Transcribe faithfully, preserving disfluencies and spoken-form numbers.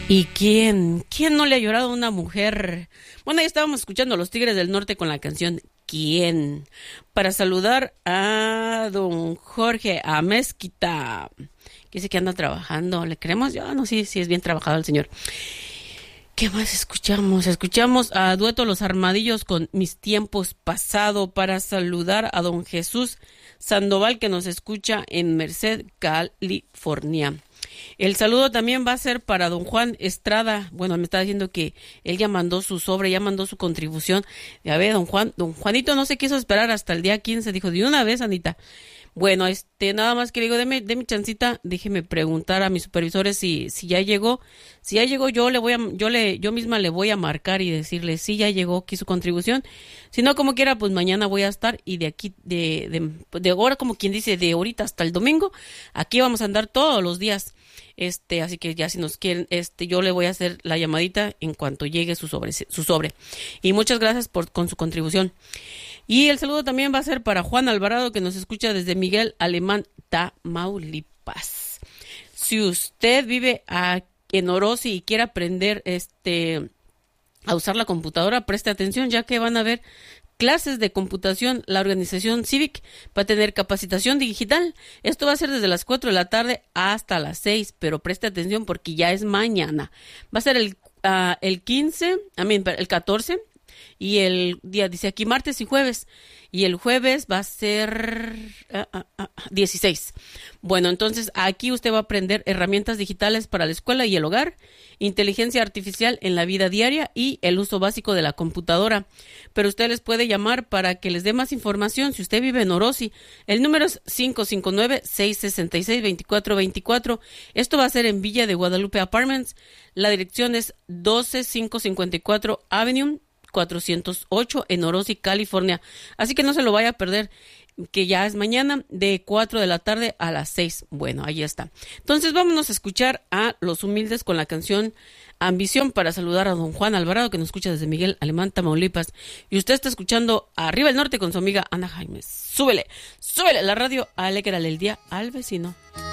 ¿Y quién? ¿Quién no le ha llorado a una mujer? Bueno, ahí estábamos escuchando a los Tigres del Norte con la canción ¿Quién? Para saludar a don Jorge Amezquita, que dice que anda trabajando. ¿Le creemos? Yo no sé si es bien trabajado el señor. ¿Qué más escuchamos? Escuchamos a Dueto Los Armadillos con Mis Tiempos Pasado para saludar a don Jesús Sandoval, que nos escucha en Merced, California. El saludo también va a ser para don Juan Estrada. Bueno, me está diciendo que él ya mandó su sobre, ya mandó su contribución. Ya ve, don Juan, don Juanito no se quiso esperar hasta el día quince, dijo, de una vez, Anita. Bueno, este, nada más que le digo, deme, deme chancita, déjeme preguntar a mis supervisores si, si ya llegó. Si ya llegó, yo le voy a, yo le, yo misma le voy a marcar y decirle si ya llegó aquí su contribución. Si no, como quiera, pues mañana voy a estar y de aquí, de, de, de ahora, como quien dice, de ahorita hasta el domingo, aquí vamos a andar todos los días. Este, así que ya si nos quieren, este, yo le voy a hacer la llamadita en cuanto llegue su sobre, su sobre. Y muchas gracias por, con su contribución. Y el saludo también va a ser para Juan Alvarado, que nos escucha desde Miguel Alemán, Tamaulipas. Si usted vive a, en Orosi y quiere aprender este, a usar la computadora, preste atención, ya que van a ver clases de computación. La organización Civic va a tener capacitación digital. Esto va a ser desde las cuatro de la tarde hasta las seis, pero preste atención porque ya es mañana. Va a ser el, uh, el quince, I mean, el catorce, y el día, dice aquí, martes y jueves. Y el jueves va a ser uh, uh, uh, dieciséis. Bueno, entonces aquí usted va a aprender herramientas digitales para la escuela y el hogar, inteligencia artificial en la vida diaria y el uso básico de la computadora. Pero usted les puede llamar para que les dé más información si usted vive en Orosi. El número es cinco cinco nueve, seis seis seis, dos cuatro dos cuatro. Esto va a ser en Villa de Guadalupe Apartments. La dirección es doce mil quinientos cincuenta y cuatro Avenue cuatrocientos ocho en Orosi, California. Así que no se lo vaya a perder, que ya es mañana de cuatro de la tarde a las seis. Bueno, ahí está. Entonces vámonos a escuchar a Los Humildes con la canción Ambición para saludar a don Juan Alvarado, que nos escucha desde Miguel Alemán, Tamaulipas. Y usted está escuchando Arriba el Norte con su amiga Ana Jaimes. Súbele, súbele la radio, alégrale el día al vecino.